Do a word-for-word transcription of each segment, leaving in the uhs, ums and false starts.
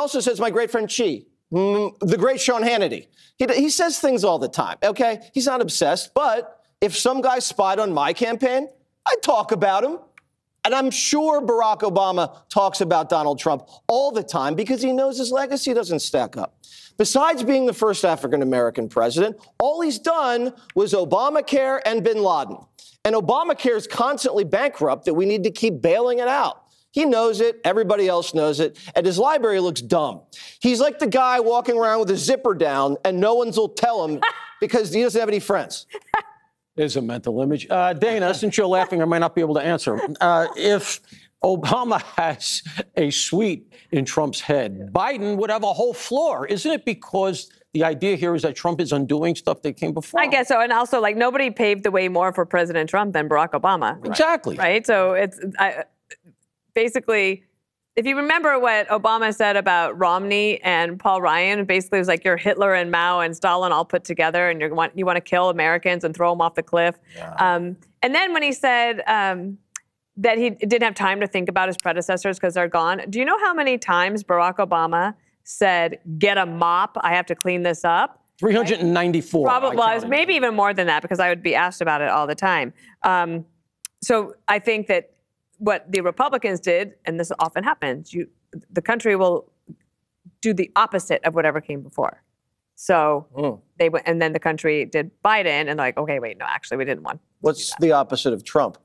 also says my great friend Chi, mm, the great Sean Hannity. He, he says things all the time, okay? He's not obsessed, but if some guy spied on my campaign, I'd talk about him. And I'm sure Barack Obama talks about Donald Trump all the time because he knows his legacy doesn't stack up. Besides being the first African-American president, all he's done was Obamacare and bin Laden. And Obamacare is constantly bankrupt that we need to keep bailing it out. He knows it. Everybody else knows it. And his library looks dumb. He's like the guy walking around with a zipper down and no one will tell him because he doesn't have any friends. There's a mental image. Uh, Dana, since you're laughing, I might not be able to answer. Uh, if Obama has a suite in Trump's head, Biden would have a whole floor. Isn't it because the idea here is that Trump is undoing stuff that came before? I guess so. And also, like, nobody paved the way more for President Trump than Barack Obama. Right. Exactly. Right? So it's I, basically, if you remember what Obama said about Romney and Paul Ryan, basically it was like you're Hitler and Mao and Stalin all put together, and you want you want to kill Americans and throw them off the cliff. Yeah. Um, and then when he said um, that he didn't have time to think about his predecessors because they're gone, do you know how many times Barack Obama said, "Get a mop, I have to clean this up"? three hundred ninety-four. Right? Probably was, maybe even more than that because I would be asked about it all the time. Um, so I think that what the Republicans did, and this often happens, you, the country will do the opposite of whatever came before. So mm. they went, and then the country did Biden, and they're like, okay, wait, no, actually, we didn't want. What's the opposite of Trump?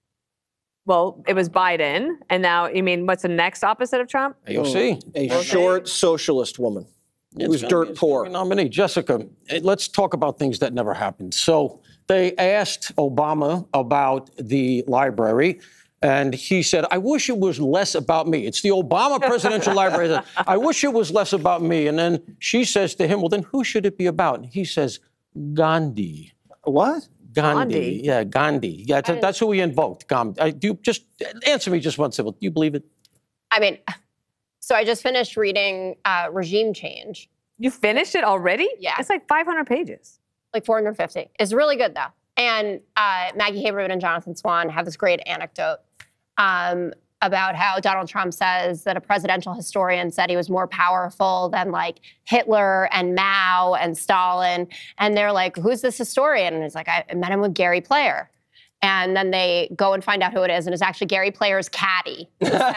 Well, it was Biden, and now you mean what's the next opposite of Trump? A O C, a okay. short socialist woman who's dirt poor. Nominee Jessica. Let's talk about things that never happened. So they asked Obama about the library. And he said, I wish it was less about me. It's the Obama Presidential Library. I wish it was less about me. And then she says to him, well, then who should it be about? And he says, Gandhi. What? Gandhi. Gandhi. Yeah, Gandhi. Yeah, t- that's who he invoked. Gandhi. I, do you just answer me just one second. Do you believe it? I mean, so I just finished reading uh, Regime Change. You finished it already? Yeah. It's like five hundred pages. Like four hundred fifty. It's really good, though. And uh, Maggie Haberman and Jonathan Swan have this great anecdote um, about how Donald Trump says that a presidential historian said he was more powerful than like Hitler and Mao and Stalin. And they're like, who's this historian? And he's like, I met him with Gary Player. And then they go and find out who it is, and it's actually Gary Player's caddy.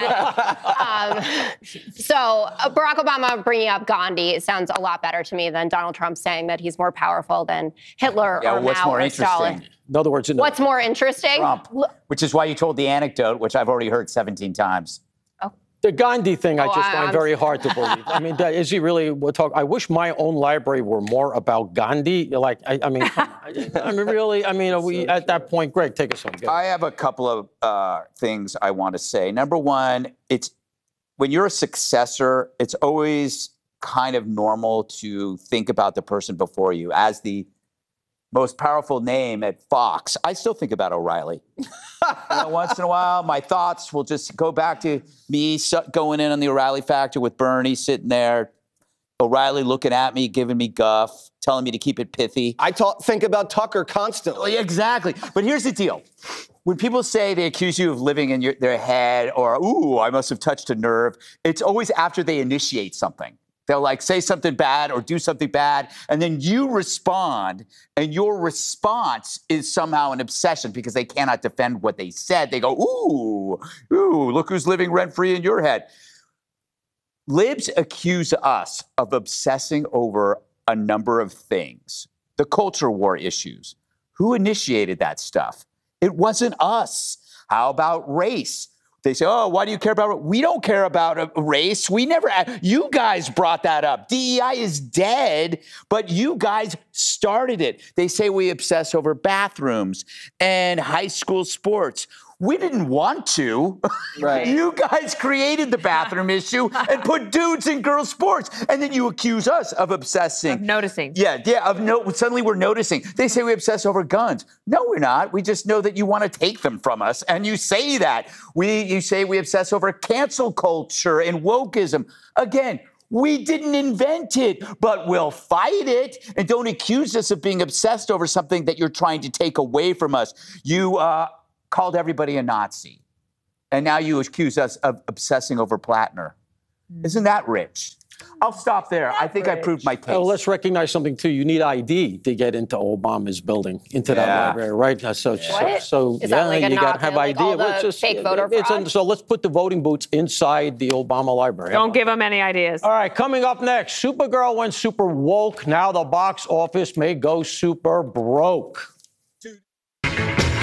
um, so uh, Barack Obama bringing up Gandhi, it sounds a lot better to me than Donald Trump saying that he's more powerful than Hitler yeah, or what's Mao more or interesting? Stalin. In other words, in what's more interesting? Trump, which is why you told the anecdote, which I've already heard seventeen times. The Gandhi thing, I Oh, just I- find I'm- very hard to believe. I mean, that- is he really we'll talk? I wish my own library were more about Gandhi. Like, I, I mean, I, I mean, really, I mean, are we at that point? Greg, take us home. Go. I have a couple of uh, things I want to say. Number one, it's when you're a successor, it's always kind of normal to think about the person before you as the most powerful name at Fox. I still think about O'Reilly. You know, once in a while, my thoughts will just go back to me going in on the O'Reilly Factor with Bernie sitting there, O'Reilly looking at me, giving me guff, telling me to keep it pithy. I talk, think about Tucker constantly. Exactly. But here's the deal. When people say they accuse you of living in your, their head or, ooh, I must have touched a nerve, it's always after they initiate something. They'll like say something bad or do something bad, and then you respond, and your response is somehow an obsession because they cannot defend what they said. They go, ooh, ooh, look who's living rent-free in your head. Libs accuse us of obsessing over a number of things. The culture war issues. Who initiated that stuff? It wasn't us. How about race? They say, oh, why do you care about it? We don't care about a race. We never, you guys brought that up. D E I is dead, but you guys started it. They say we obsess over bathrooms and high school sports. We didn't want to. Right. You guys created the bathroom issue and put dudes in girls' sports. And then you accuse us of obsessing. Of noticing. Yeah, yeah. Of no, suddenly we're noticing. They say we obsess over guns. No, we're not. We just know that you want to take them from us. And you say that. We, you say we obsess over cancel culture and wokeism. Again, we didn't invent it, but we'll fight it. And don't accuse us of being obsessed over something that you're trying to take away from us. You, uh, called everybody a Nazi. And now you accuse us of obsessing over Plattner. Isn't that rich? I'll stop there. I think I proved my case. Oh, let's recognize something too. You need I D to get into Obama's building, into that Yeah. library, right? So, so, What? so Is yeah, that like a you got knock to have at, like, I D. all the It's just- fake voter it's fraud? so let's put the voting booths inside the Obama library. Don't give them any ideas. All right, coming up next, Supergirl went super woke. Now the box office may go super broke.